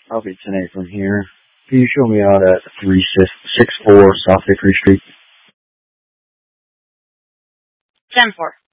I'll be 10-8 from here. Can you show me out at 364 South Hickory Street? 10-4.